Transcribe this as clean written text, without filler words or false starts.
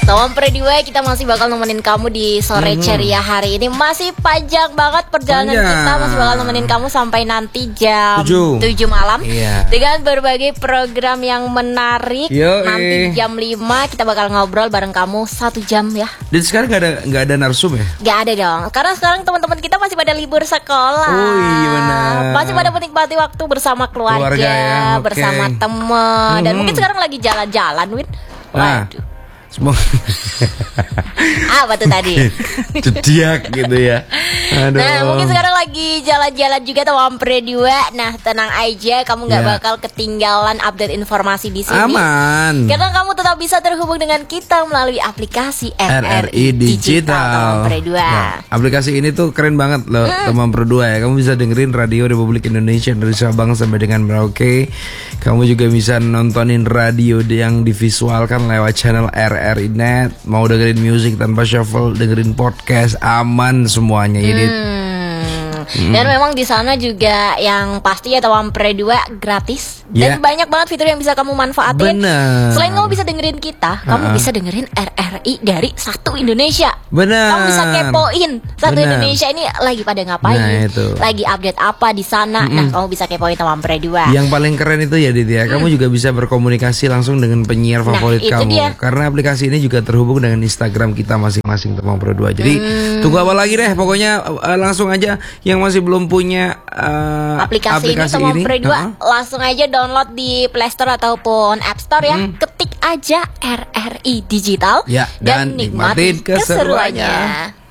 Tawam Predua, kita masih bakal nemenin kamu di sore ceria hari ini. Masih panjang banget perjalanan kita. Masih bakal nemenin kamu sampai nanti jam 7 malam dengan berbagai program yang menarik. Nanti jam 5 kita bakal ngobrol bareng kamu 1 jam ya. Dan sekarang gak ada narsum ya? Gak ada dong, karena sekarang teman-teman kita masih pada libur sekolah. Oh iya benar. Masih pada menikmati waktu bersama keluarga ya, bersama teman. Dan mungkin sekarang lagi jalan-jalan, Win. Waduh. Apa tuh tadi? Cediak gitu ya. Aduh. Nah mungkin sekarang lagi jalan-jalan juga Tawam Predua. Nah tenang aja, kamu gak bakal ketinggalan update informasi di sini. Aman. Karena kamu tetap bisa terhubung dengan kita melalui aplikasi RRI Digital Tawam Predua. Nah, aplikasi ini tuh keren banget loh, Tawam Predua ya. Kamu bisa dengerin radio Republik Indonesia dari Sabang sampai dengan Merauke. Kamu juga bisa nontonin radio yang divisualkan lewat channel RRI Net. Mau dengerin musik tanpa shuffle, dengerin podcast, aman semuanya ini. Dan memang di sana juga yang pasti ya Tawam Predua gratis dan banyak banget fitur yang bisa kamu manfaatin. Bener. Selain kamu bisa dengerin kita, kamu bisa dengerin RRI dari satu Indonesia. Bener. Kamu bisa kepoin satu Indonesia ini lagi pada ngapain, lagi update apa di sana. Nah kamu bisa kepoin Tawam Predua. Yang paling keren itu ya Ditya, kamu juga bisa berkomunikasi langsung dengan penyiar favorit kamu. Karena aplikasi ini juga terhubung dengan Instagram kita masing-masing Tawam Predua. Jadi tunggu apa lagi deh, pokoknya langsung aja yang masih belum punya aplikasi ini Tawam Predua, langsung aja download di Play Store ataupun App Store ya. Ketik aja RRI Digital dan nikmatin keseruannya.